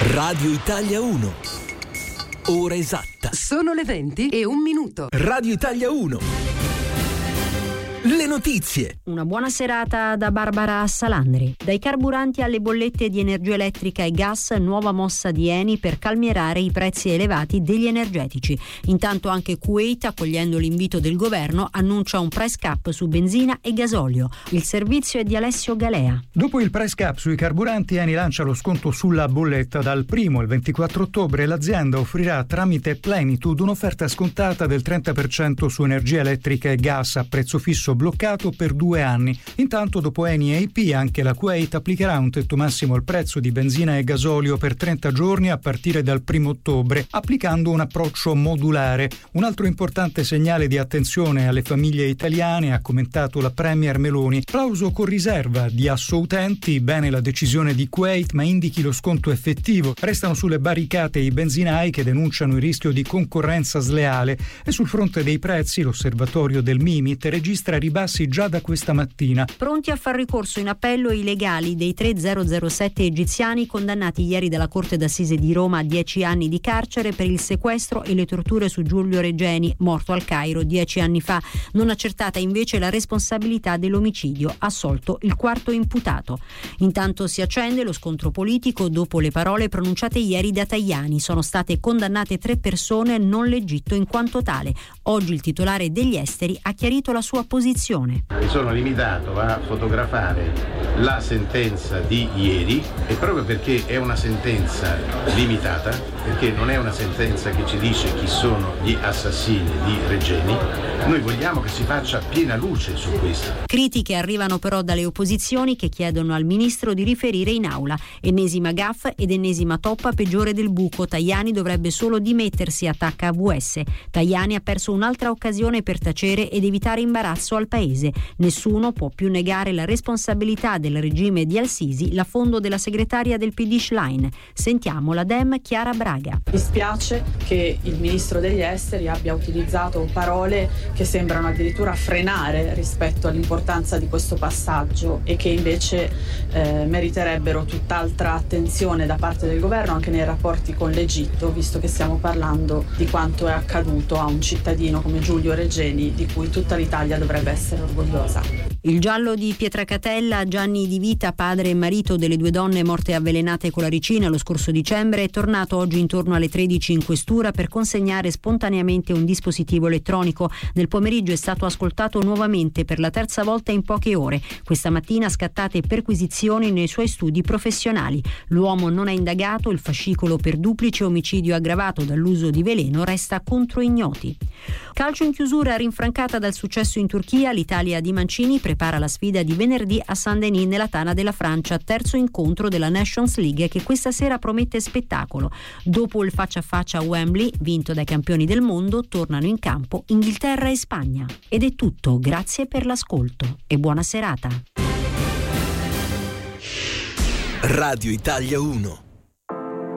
Radio Italia 1. Ora esatta. Sono le 20:01. Radio Italia 1. Le notizie. Una buona serata da Barbara Salandri. Dai carburanti alle bollette di energia elettrica e gas, nuova mossa di Eni per calmierare i prezzi elevati degli energetici. Intanto anche Kuwait, accogliendo l'invito del governo, annuncia un price cap su benzina e gasolio. Il servizio è di Alessio Galea. Dopo il price cap sui carburanti, Eni lancia lo sconto sulla bolletta. Dal 1° al 24 ottobre l'azienda offrirà tramite Plenitude un'offerta scontata del 30% su energia elettrica e gas a prezzo fisso bloccato per 2 anni. Intanto, dopo Eni e EP, anche la Kuwait applicherà un tetto massimo al prezzo di benzina e gasolio per 30 giorni a partire dal 1° ottobre, applicando un approccio modulare. Un altro importante segnale di attenzione alle famiglie italiane, ha commentato la Premier Meloni. Plauso con riserva di Assoutenti, bene la decisione di Kuwait, ma indichi lo sconto effettivo. Restano sulle barricate i benzinai che denunciano il rischio di concorrenza sleale, e sul fronte dei prezzi l'osservatorio del Mimit registra ribassi già da questa mattina. Pronti a far ricorso in appello i legali dei 3 007 egiziani condannati ieri dalla Corte d'Assise di Roma a 10 anni di carcere per il sequestro e le torture su Giulio Regeni, morto al Cairo 10 anni fa. Non accertata invece la responsabilità dell'omicidio, assolto il 4º imputato. Intanto si accende lo scontro politico dopo le parole pronunciate ieri da Tajani. Sono state condannate 3 persone, non l'Egitto in quanto tale. Oggi il titolare degli esteri ha chiarito la sua posizione. Mi sono limitato a fotografare la sentenza di ieri, e proprio perché è una sentenza limitata, perché non è una sentenza che ci dice chi sono gli assassini di Regeni, noi vogliamo che si faccia piena luce su questo. Critiche arrivano però dalle opposizioni che chiedono al ministro di riferire in aula. Ennesima gaffa ed ennesima toppa peggiore del buco. Tajani dovrebbe solo dimettersi, attacca AVS. Tajani ha perso un'altra occasione per tacere ed evitare imbarazzo al paese. Nessuno può più negare la responsabilità del regime di Al-Sisi, l'affondo della segretaria del PD Schlein. Sentiamo la Dem Chiara Braga. Mi spiace che il ministro degli esteri abbia utilizzato parole che sembrano addirittura frenare rispetto all'importanza di questo passaggio e che invece meriterebbero tutt'altra attenzione da parte del governo anche nei rapporti con l'Egitto, visto che stiamo parlando di quanto è accaduto a un cittadino come Giulio Regeni, di cui tutta l'Italia dovrebbe essere orgogliosa. Il giallo di Pietracatella, Gianni Di Vita, padre e marito delle 2 donne morte avvelenate con la ricina lo scorso dicembre, è tornato oggi intorno alle 13 in questura per consegnare spontaneamente un dispositivo elettronico. Nel pomeriggio è stato ascoltato nuovamente per la 3ª volta in poche ore. Questa mattina scattate perquisizioni nei suoi studi professionali. L'uomo non è indagato, il fascicolo per duplice omicidio aggravato dall'uso di veleno resta contro ignoti. Calcio in chiusura, rinfrancata dal successo in Turchia, l'Italia di Mancini prepara la sfida di venerdì a Saint-Denis nella tana della Francia, terzo incontro della Nations League che questa sera promette spettacolo. Dopo il faccia a faccia a Wembley, vinto dai campioni del mondo, tornano in campo Inghilterra e Spagna. Ed è tutto, grazie per l'ascolto e buona serata. Radio Italia 1.